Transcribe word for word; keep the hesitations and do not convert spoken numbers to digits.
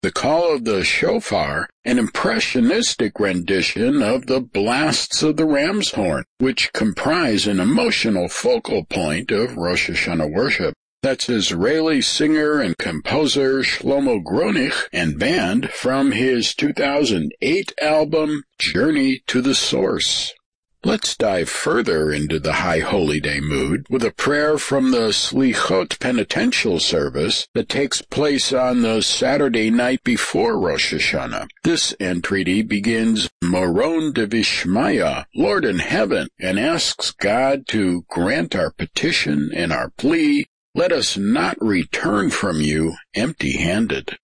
the call of the shofar, an impressionistic rendition of the blasts of the ram's horn, which comprise an emotional focal point of Rosh Hashanah worship. That's Israeli singer and composer Shlomo Gronich and band from his two thousand eight album, Journey to the Source. Let's dive further into the High Holy Day mood with a prayer from the Slichot penitential service that takes place on the Saturday night before Rosh Hashanah. This entreaty begins Moron de Vishmaya, Lord in heaven, and asks God to grant our petition and our plea. Let us not return from you empty-handed.